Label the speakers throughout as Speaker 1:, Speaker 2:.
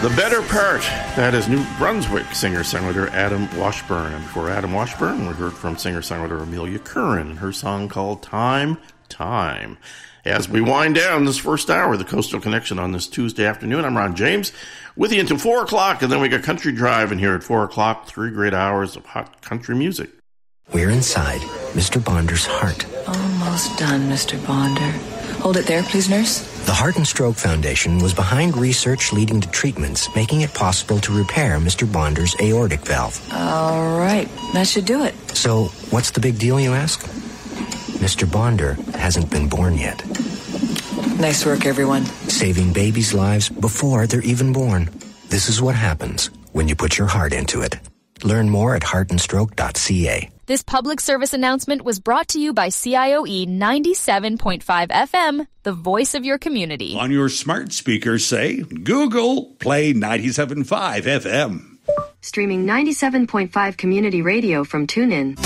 Speaker 1: The Better Part, that is New Brunswick singer-songwriter Adam Washburn. And before Adam Washburn, we heard from singer-songwriter Amelia Curran and her song called Time. As we wind down this first hour of the Coastal Connection on this Tuesday afternoon, I'm Ron James with you until 4 o'clock, and then we got Country Drive in here at 4 o'clock, 3 great hours of hot country music.
Speaker 2: We're inside Mr. Bonder's heart.
Speaker 3: Almost done, Mr. Bonder. Hold it there, please, nurse.
Speaker 2: The Heart and Stroke Foundation was behind research leading to treatments, making it possible to repair Mr. Bonder's aortic valve.
Speaker 3: All right, that should do it.
Speaker 2: So, what's the big deal, you ask? Mr. Bonder hasn't been born yet.
Speaker 3: Nice work, everyone.
Speaker 2: Saving babies' lives before they're even born. This is what happens when you put your heart into it. Learn more at heartandstroke.ca.
Speaker 4: This public service announcement was brought to you by CIOE 97.5 FM, the voice of your community.
Speaker 5: On your smart speaker, say, Google, play 97.5 FM.
Speaker 6: Streaming 97.5 community radio from TuneIn.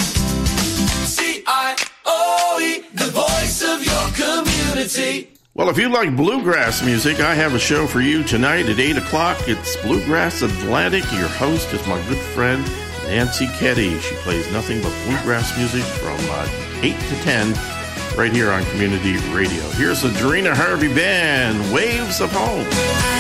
Speaker 7: CIOE, the voice of your community.
Speaker 1: Well, if you like bluegrass music, I have a show for you tonight at 8 o'clock. It's Bluegrass Atlantic. Your host is my good friend, Nancy Keddy. She plays nothing but bluegrass music from 8 to 10 right here on Community Radio. Here's the Dorina Harvey Band, Waves of Home.